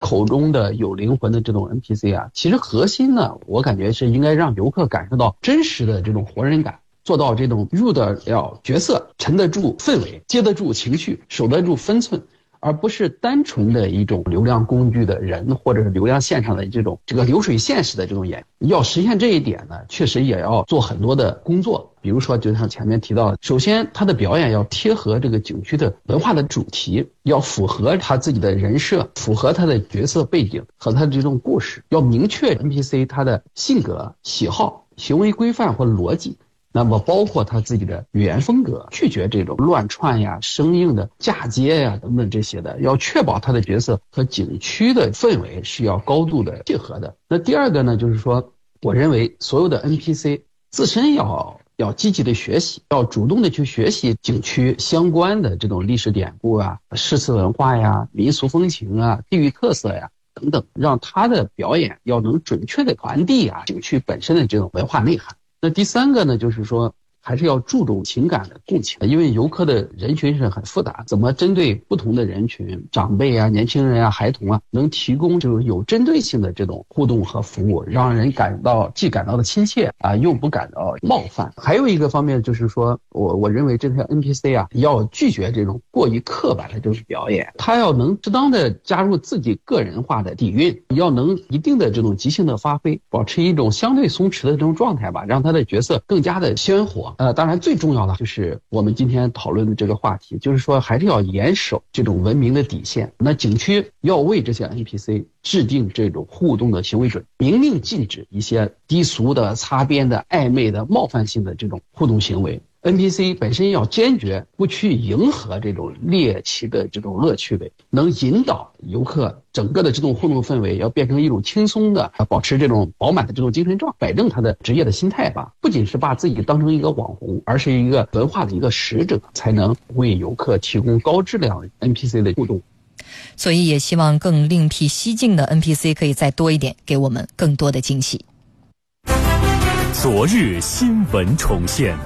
口中的有灵魂的这种 NPC 啊，其实核心呢，我感觉是应该让游客感受到真实的这种活人感，做到这种入得了角色，沉得住氛围，接得住情绪，守得住分寸，而不是单纯的一种流量工具的人，或者是流量线上的这个流水线式的这种演。要实现这一点呢，确实也要做很多的工作。比如说就像前面提到的，首先他的表演要贴合这个景区的文化的主题，要符合他自己的人设，符合他的角色背景和他的这种故事，要明确 NPC 他的性格、喜好、行为规范或逻辑，那么包括他自己的语言风格，拒绝这种乱串呀、生硬的嫁接呀等等这些的，要确保他的角色和景区的氛围是要高度的契合的。那第二个呢，就是说我认为所有的 NPC 自身要积极的学习，要主动的去学习景区相关的这种历史典故啊、诗词文化呀、民俗风情啊、地域特色呀等等，让他的表演要能准确的传递啊景区本身的这种文化内涵。那第三个呢，就是说还是要注重情感的共情，因为游客的人群是很复杂，怎么针对不同的人群，长辈啊、年轻人啊、孩童啊，能提供就是有针对性的这种互动和服务，让人既感到的亲切啊，又不感到冒犯。还有一个方面就是说，我认为这些 NPC 啊，要拒绝这种过于刻板的这种表演，他要能适当的加入自己个人化的底蕴，要能一定的这种即兴的发挥，保持一种相对松弛的这种状态吧，让他的角色更加的鲜活。当然最重要的就是我们今天讨论的这个话题，就是说还是要严守这种文明的底线。那景区要为这些 NPC 制定这种互动的行为准，明令禁止一些低俗的、擦边的、暧昧的、冒犯性的这种互动行为。NPC 本身要坚决不去迎合这种猎奇的这种恶趣味，能引导游客整个的这种互动氛围要变成一种轻松的，保持这种饱满的这种精神状态，摆正他的职业的心态吧。不仅是把自己当成一个网红，而是一个文化的一个使者，才能为游客提供高质量的 NPC 的互动。 所以也希望更另辟蹊径的 NPC 可以再多一点，给我们更多的惊喜。 昨日新闻重现。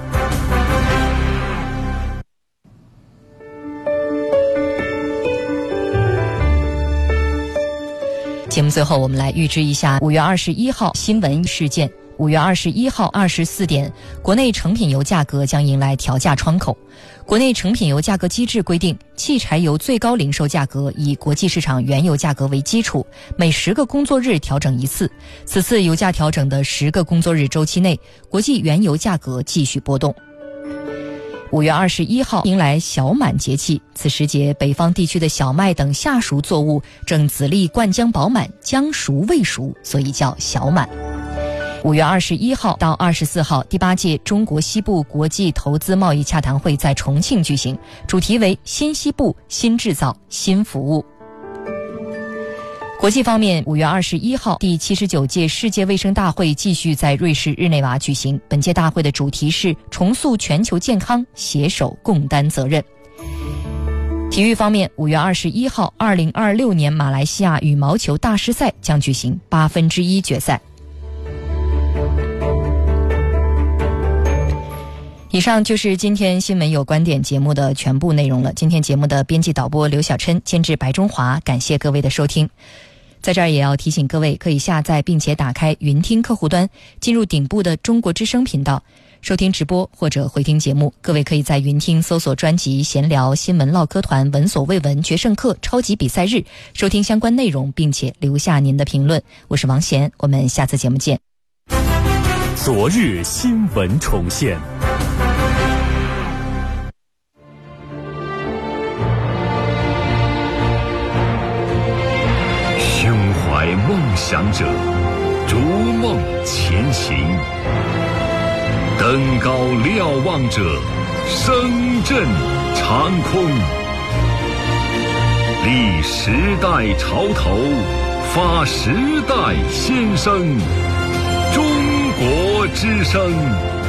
节目最后我们来预知一下5月21号新闻事件。5月21号24点，国内成品油价格将迎来调价窗口。国内成品油价格机制规定，汽柴油最高零售价格以国际市场原油价格为基础，每10个工作日调整一次。此次油价调整的10个工作日周期内，国际原油价格继续波动。5月21号迎来小满节气，此时节北方地区的小麦等夏熟作物正籽粒灌浆饱满，将熟未熟，所以叫小满。5月21号到24号，第8届中国西部国际投资贸易洽谈会在重庆举行，主题为新西部、新制造、新服务。国际方面，5月21号，第79届世界卫生大会继续在瑞士日内瓦举行。本届大会的主题是重塑全球健康，携手共担责任。体育方面，5月21号，2026年马来西亚羽毛球大师赛将举行1/8决赛。以上就是今天新闻有观点节目的全部内容了。今天节目的编辑导播刘小琛，监制白中华，感谢各位的收听。在这儿也要提醒各位，可以下载并且打开云听客户端，进入顶部的中国之声频道，收听直播或者回听节目。各位可以在云听搜索专辑闲聊、新闻唠嗑团、闻所未闻、决胜客、超级比赛日，收听相关内容，并且留下您的评论。我是王贤，我们下次节目见。 昨日新闻重现。 胸怀梦想者，逐梦前行；登高瞭望者，声震长空。立时代潮头，发时代先声。中国之声。